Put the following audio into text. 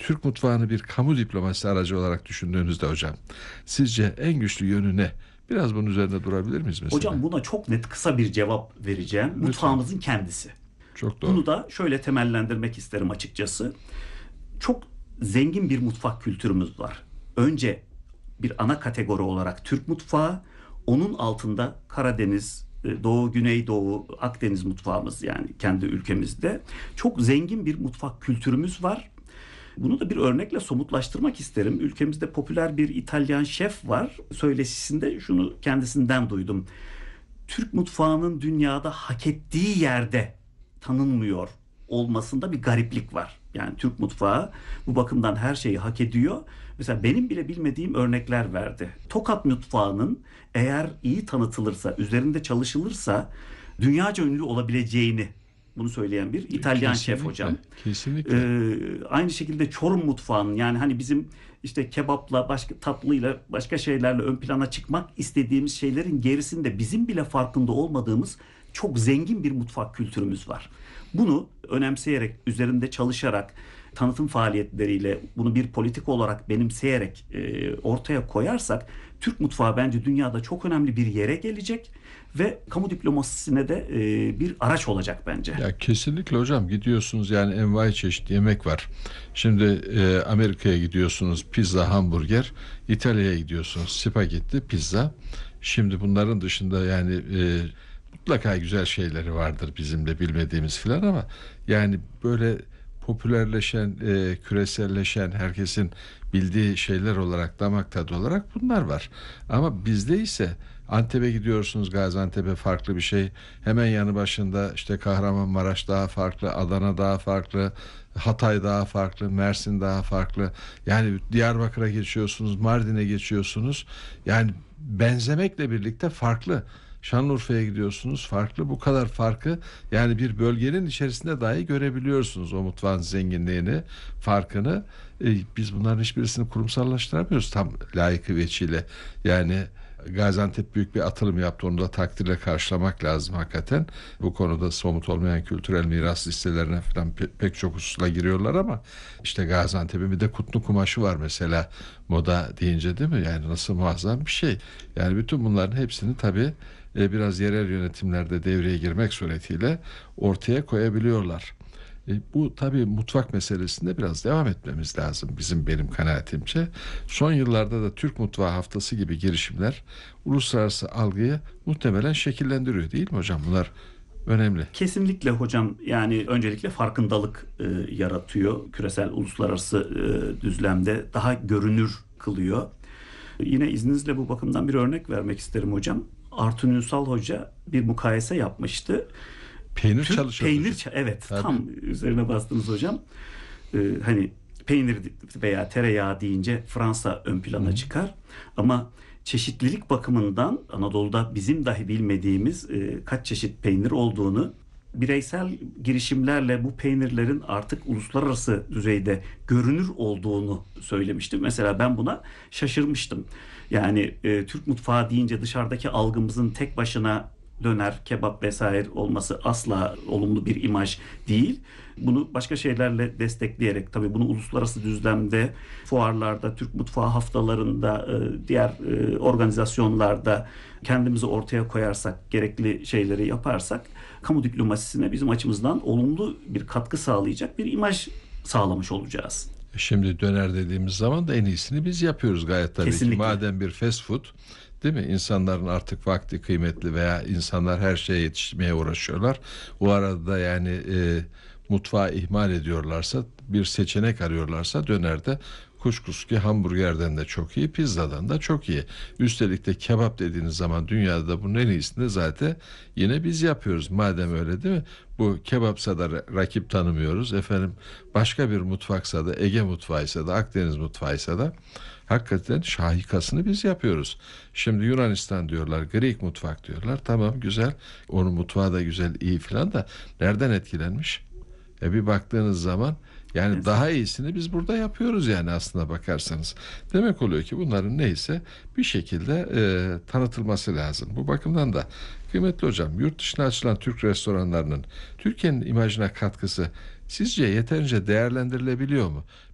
Türk mutfağını bir kamu diplomasisi aracı olarak düşündüğünüzde hocam, sizce en güçlü yönü ne? Biraz bunun üzerinde durabilir miyiz mesela? Hocam buna çok net kısa bir cevap vereceğim. Lütfen. Mutfağımızın kendisi. Çok doğru. Bunu da şöyle temellendirmek isterim açıkçası. Çok zengin bir mutfak kültürümüz var. Önce bir ana kategori olarak Türk mutfağı, onun altında Karadeniz, Doğu, Güneydoğu, Akdeniz mutfağımız, yani kendi ülkemizde çok zengin bir mutfak kültürümüz var. Bunu da bir örnekle somutlaştırmak isterim. Ülkemizde popüler bir İtalyan şef var. Söyleşisinde şunu kendisinden duydum: Türk mutfağının dünyada hak ettiği yerde tanınmıyor olmasında bir gariplik var. Yani Türk mutfağı bu bakımdan her şeyi hak ediyor. Mesela benim bile bilmediğim örnekler verdi. Tokat mutfağının eğer iyi tanıtılırsa, üzerinde çalışılırsa dünyaca ünlü olabileceğini, bunu söyleyen bir İtalyan şef hocam. Kesinlikle. Aynı şekilde Çorum mutfağının, yani hani bizim işte kebapla, başka tatlıyla, başka şeylerle ön plana çıkmak istediğimiz şeylerin gerisinde bizim bile farkında olmadığımız çok zengin bir mutfak kültürümüz var. Bunu önemseyerek, üzerinde çalışarak, tanıtım faaliyetleriyle, bunu bir politika olarak benimseyerek ortaya koyarsak Türk mutfağı bence dünyada çok önemli bir yere gelecek ve kamu diplomasisine de bir araç olacak bence. Ya kesinlikle hocam, gidiyorsunuz yani envai çeşit yemek var. Şimdi Amerika'ya gidiyorsunuz, pizza, hamburger. İtalya'ya gidiyorsunuz, spagetti, pizza. Şimdi bunların dışında yani mutlaka güzel şeyleri vardır bizim de bilmediğimiz filan, ama yani böyle popülerleşen, küreselleşen, herkesin bildiği şeyler olarak, damak tadı olarak bunlar var. Ama bizde ise Antep'e gidiyorsunuz, Gaziantep'e farklı bir şey. Hemen yanı başında işte Kahramanmaraş daha farklı, Adana daha farklı, Hatay daha farklı, Mersin daha farklı. Yani Diyarbakır'a geçiyorsunuz, Mardin'e geçiyorsunuz. Yani benzemekle birlikte farklı. Şanlıurfa'ya gidiyorsunuz, farklı. Bu kadar farkı yani bir bölgenin içerisinde dahi görebiliyorsunuz, o mutfağın zenginliğini, farkını. Biz bunların hiçbirisini kurumsallaştıramıyoruz tam layıkı veçile. Yani Gaziantep büyük bir atılım yaptı. Onu da takdirle karşılamak lazım hakikaten. Bu konuda somut olmayan kültürel miras listelerine falan pek çok hususla giriyorlar, ama işte Gaziantep'in bir de kutlu kumaşı var mesela, moda deyince, değil mi? Yani nasıl muazzam bir şey. Yani bütün bunların hepsini tabii biraz yerel yönetimlerde devreye girmek suretiyle ortaya koyabiliyorlar. Bu tabii mutfak meselesinde biraz devam etmemiz lazım benim kanaatimce. Son yıllarda da Türk Mutfağı Haftası gibi girişimler uluslararası algıyı muhtemelen şekillendiriyor, değil mi hocam? Bunlar önemli. Kesinlikle hocam, yani öncelikle farkındalık yaratıyor. Küresel, uluslararası düzlemde daha görünür kılıyor. Yine izninizle bu bakımdan bir örnek vermek isterim hocam. Artun Ünsal Hoca bir mukayese yapmıştı. Peynir Türk çalışıyor. peynir, evet, Tabii. tam üzerine bastınız hocam. Hani peynir veya tereyağı deyince Fransa ön plana çıkar. Ama çeşitlilik bakımından Anadolu'da bizim dahi bilmediğimiz kaç çeşit peynir olduğunu, bireysel girişimlerle bu peynirlerin artık uluslararası düzeyde görünür olduğunu söylemiştim. Mesela ben buna şaşırmıştım. Yani Türk mutfağı deyince dışarıdaki algımızın tek başına döner, kebap vesaire olması asla olumlu bir imaj değil. Bunu başka şeylerle destekleyerek, tabii bunu uluslararası düzlemde, fuarlarda, Türk mutfağı haftalarında, diğer organizasyonlarda kendimizi ortaya koyarsak, gerekli şeyleri yaparsak, kamu diplomasisine bizim açımızdan olumlu bir katkı sağlayacak bir imaj sağlamış olacağız. Şimdi döner dediğimiz zaman da en iyisini biz yapıyoruz gayet tabii Kesinlikle. ki. Madem bir fast food, değil mi? İnsanların artık vakti kıymetli veya insanlar her şeye yetişmeye uğraşıyorlar. O arada da yani mutfağı ihmal ediyorlarsa, bir seçenek arıyorlarsa dönerde kuşkusuz ki hamburgerden de çok iyi, pizzadan da çok iyi. Üstelik de kebap dediğiniz zaman dünyada da bunun en iyisini zaten yine biz yapıyoruz. Madem öyle, değil mi? Bu kebapsa da rakip tanımıyoruz. Efendim başka bir mutfaksa da, Ege mutfağıysa da, Akdeniz mutfağıysa da hakikaten şahikasını biz yapıyoruz. Şimdi Yunanistan diyorlar, Greek mutfak diyorlar. Tamam, güzel. Onun mutfağı da güzel, iyi filan da nereden etkilenmiş? Bir baktığınız zaman yani Evet. daha iyisini biz burada yapıyoruz yani, aslına bakarsanız. Demek oluyor ki bunların neyse bir şekilde tanıtılması lazım. Bu bakımdan da kıymetli hocam, yurt dışına açılan Türk restoranlarının Türkiye'nin imajına katkısı sizce yeterince değerlendirilebiliyor mu?